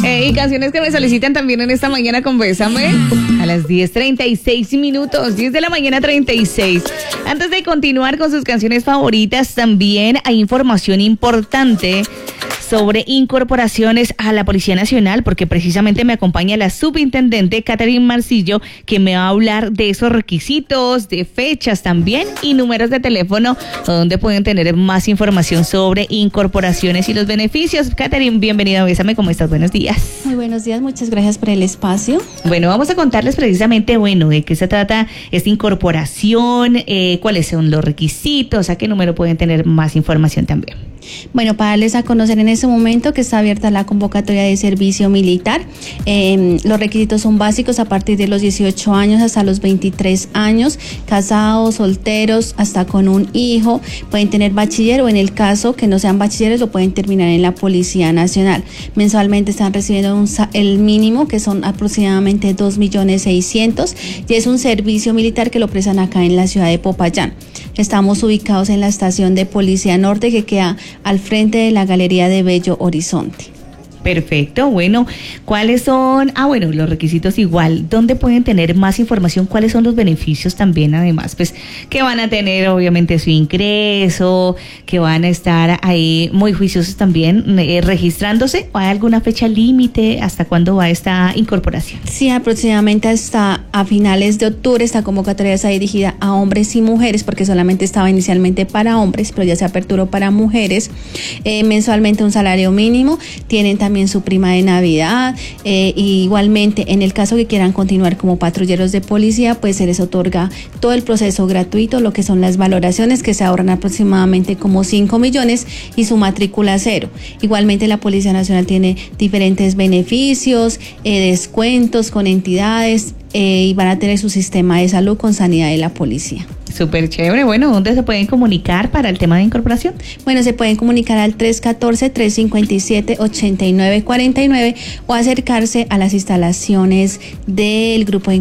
Y canciones que me solicitan también en esta mañana con Bésame. A las 10:36 minutos, 10 de la mañana 36. Antes de continuar con sus canciones favoritas, también hay información importante sobre incorporaciones a la Policía Nacional, porque precisamente me acompaña la subintendente Catherine Marcillo, que me va a hablar de esos requisitos, de fechas también y números de teléfono donde pueden tener más información sobre incorporaciones y los beneficios. Catherine, bienvenida a Bésame, ¿cómo estás? Buenos días. Muy buenos días, muchas gracias por el espacio. Bueno, vamos a contarles precisamente, de qué se trata esta incorporación, cuáles son los requisitos, a qué número pueden tener más información también. Bueno, para darles a conocer en este momento que está abierta la convocatoria de servicio militar. Los requisitos son básicos a partir de los 18 años hasta los 23 años, casados, solteros, hasta con un hijo, pueden tener bachiller o en el caso que no sean bachilleres lo pueden terminar en la Policía Nacional. Mensualmente están recibiendo el mínimo que son aproximadamente 2.600.000 y es un servicio militar que lo prestan acá en la ciudad de Popayán. Estamos ubicados en la estación de Policía Norte que queda al frente de la Galería de Bello Horizonte. Perfecto, bueno, ¿cuáles son? Los requisitos igual, ¿dónde pueden tener más información? ¿Cuáles son los beneficios también? Además, pues, que van a tener obviamente su ingreso, que van a estar ahí muy juiciosos también registrándose. ¿O hay alguna fecha límite? ¿Hasta cuándo va esta incorporación? Sí, aproximadamente hasta a finales de octubre. Esta convocatoria está dirigida a hombres y mujeres porque solamente estaba inicialmente para hombres, pero ya se aperturó para mujeres. Mensualmente un salario mínimo, tienen también su prima de Navidad, y igualmente en el caso que quieran continuar como patrulleros de policía, pues se les otorga todo el proceso gratuito, lo que son las valoraciones que se ahorran aproximadamente como 5 millones y su matrícula cero. Igualmente la Policía Nacional tiene diferentes beneficios, descuentos con entidades, y van a tener su sistema de salud con sanidad de la policía. Súper chévere. Bueno, ¿dónde se pueden comunicar para el tema de incorporación? Bueno, se pueden comunicar al 314-357-8949 o acercarse a las instalaciones del grupo de